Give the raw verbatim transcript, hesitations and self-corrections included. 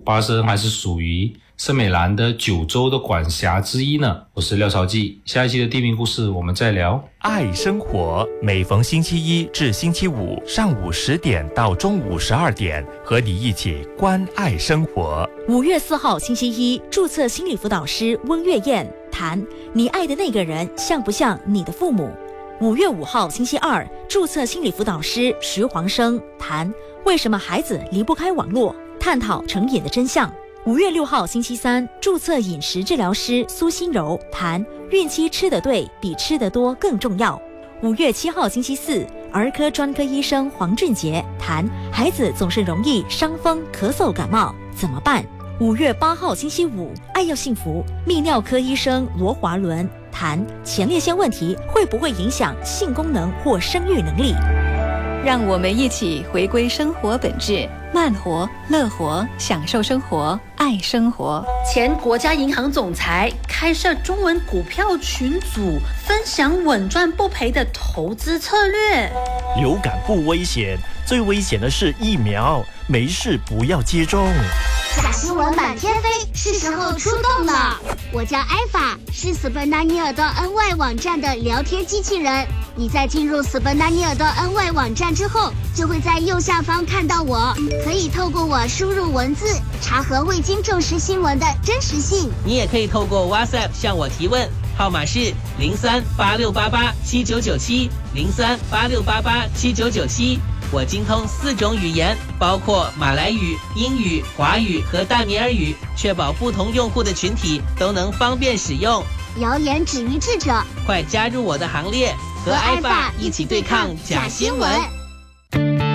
巴生还是属于圣美兰的九州的管辖之一呢。我是廖朝记，下一期的地名故事我们再聊。 爱生活，每逢星期一至星期五上午十点到中午十二点，和你一起关爱生活。 五月四号星期一，注册心理辅导师温月燕谈你爱的那个人像不像你的父母。五月五号星期二，注册心理辅导师徐黄生谈为什么孩子离不开网络，探讨成瘾的真相。五月六号星期三，注册饮食治疗师苏心柔谈孕期吃得对比吃得多更重要。五月七号星期四，儿科专科医生黄俊杰谈孩子总是容易伤风咳嗽感冒怎么办。五月八号星期五，爱要幸福泌尿科医生罗华伦谈前列腺问题会不会影响性功能或生育能力。 让我们一起回归生活本质，慢活、乐活，享受生活，爱生活。 前国家银行总裁开设中文股票群组，分享稳赚不赔的投资策略。 流感不危险，最危险的是疫苗，没事不要接种。 假新闻满天飞，是时候出动了。我叫艾法，是斯本纳尼尔的 N Y 网站的聊天机器人。你在进入斯本纳尼尔的 N Y 网站之后，就会在右下方看到我，可以透过我输入文字，查核未经证实新闻的真实性。 你也可以透过 WhatsApp 向我提问，号码是零三八六八八七九九七零三八六八八七九九七。我精通四种语言，包括马来语、英语、华语和大米尔语，确保不同用户的群体都能方便使用。 谣言止于智者， 快加入我的行列，和艾法一起对抗假新闻。